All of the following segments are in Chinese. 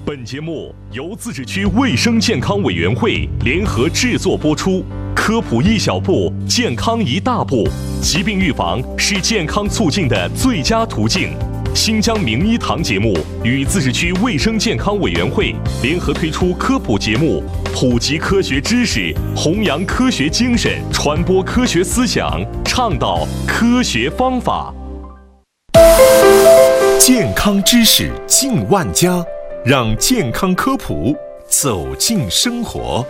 本节目由自治区卫生健康委员会联合制作播出，科普一小步，健康一大步。疾病预防是健康促进的最佳途径。新疆名医堂节目与自治区卫生健康委员会联合推出科普节目，普及科学知识，弘扬科学精神，传播科学思想，倡导科学方法。 健康知识进万家，让健康科普走进生活。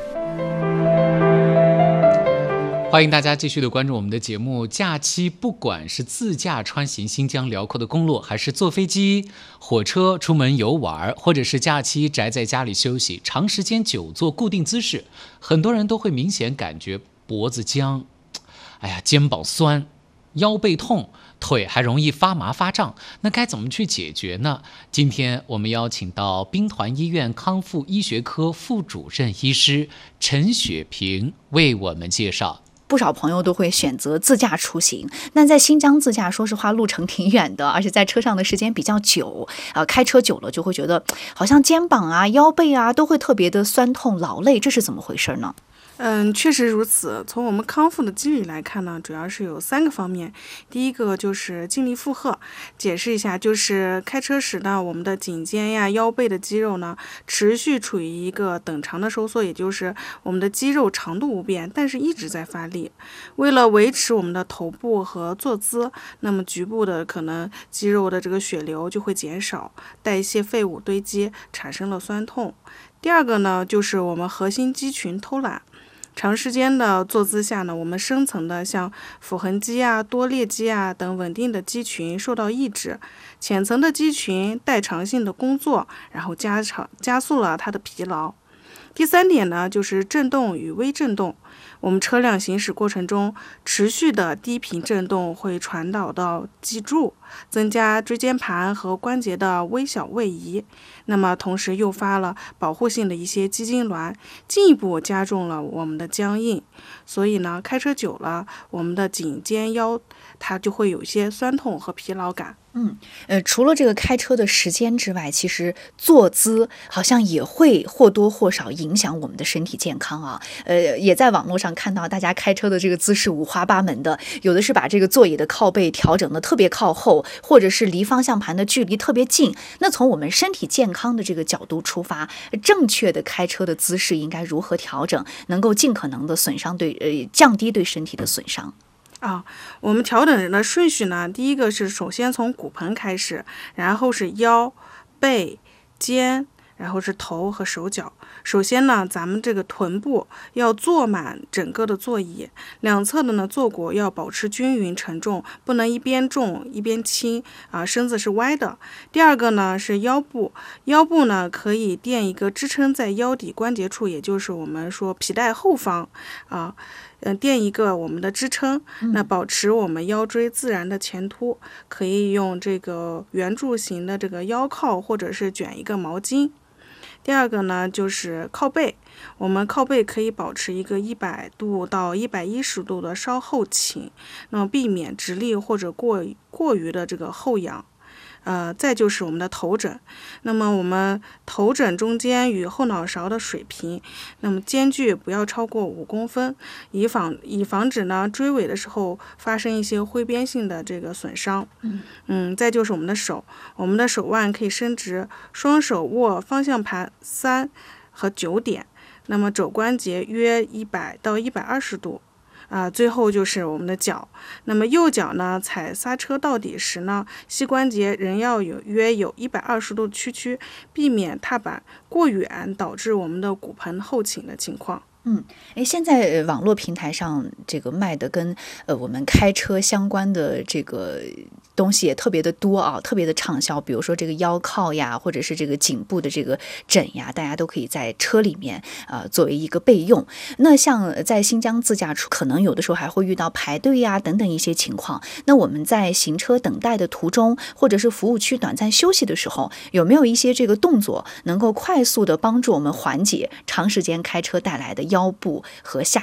欢迎大家继续的关注我们的节目。假期不管是自驾穿行新疆辽阔的公路，还是坐飞机、火车出门游玩，或者是假期宅在家里休息，长时间久坐固定姿势，很多人都会明显感觉脖子僵，肩膀酸，腰背痛，腿还容易发麻发胀。那该怎么去解决呢？今天我们邀请到兵团医院康复医学科副主任医师陈雪萍为我们介绍。 不少朋友都会选择自驾出行，但在新疆自驾，说实话路程挺远的，而且在车上的时间比较久，开车久了就会觉得好像肩膀啊、腰背啊都会特别的酸痛劳累，这是怎么回事呢？ 确实如此。从我们康复的机理来看呢，主要是有3个方面。第一个就是静力负荷，解释一下，就是开车时呢，我们的颈肩呀、腰背的肌肉呢，持续处于一个等长的收缩，也就是我们的肌肉长度不变，但是一直在发力。为了维持我们的头部和坐姿，那么局部的可能肌肉的这个血流就会减少，代谢废物堆积，产生了酸痛。第二个呢，就是我们核心肌群偷懒。长时间的坐姿下呢，我们深层的像腹横肌啊、多裂肌啊等稳定的肌群受到抑制，浅层的肌群代偿性的工作，然后加速了它的疲劳。第3点呢，就是震动与微震动。我们车辆行驶过程中，持续的低频振动会传导到脊柱，增加椎间盘和关节的微小位移，那么同时诱发了保护性的一些肌痉挛，进一步加重了我们的僵硬。所以呢，开车久了，我们的颈肩腰它就会有一些酸痛和疲劳感。 除了这个开车的时间之外，其实坐姿好像也会或多或少影响我们的身体健康啊。也在网络上看到大家开车的这个姿势五花八门的，有的是把这个座椅的靠背调整的特别靠后，或者是离方向盘的距离特别近。那从我们身体健康的这个角度出发，正确的开车的姿势应该如何调整，能够尽可能的降低对身体的损伤？ 我们调整的顺序呢，第一个是首先从骨盆开始，然后是腰、背、肩，然后是头和手脚。首先呢，咱们这个臀部要坐满整个的座椅，两侧的呢坐骨要保持均匀承重，不能一边重一边轻身子是歪的。第二个呢是腰部，腰部呢可以垫一个支撑在腰底关节处，也就是我们说皮带后方垫一个我们的支撑，那保持我们腰椎自然的前凸，可以用这个圆柱形的这个腰靠，或者是卷一个毛巾。第二个呢就是靠背，我们靠背可以保持一个100度到110度的稍后倾，那么避免直立或者过于的这个后仰。再就是我们的头枕，那么我们头枕中间与后脑勺的水平，那么间距不要超过5公分，以防止呢追尾的时候发生一些挥鞭性的这个损伤。再就是我们的手腕可以伸直，双手握方向盘3和9点，那么肘关节约100到120度。最后就是我们的脚，那么右脚呢踩刹车到底时呢，膝关节仍要约有120度屈曲，避免踏板过远导致我们的骨盆后倾的情况。 现在网络平台上这个卖的跟我们开车相关的这个东西也特别的多啊，特别的畅销。比如说这个腰靠呀，或者是这个颈部的这个枕呀，大家都可以在车里面作为一个备用。那像在新疆自驾可能有的时候还会遇到排队呀等等一些情况。那我们在行车等待的途中，或者是服务区短暂休息的时候，有没有一些这个动作能够快速的帮助我们缓解长时间开车带来的腰部和下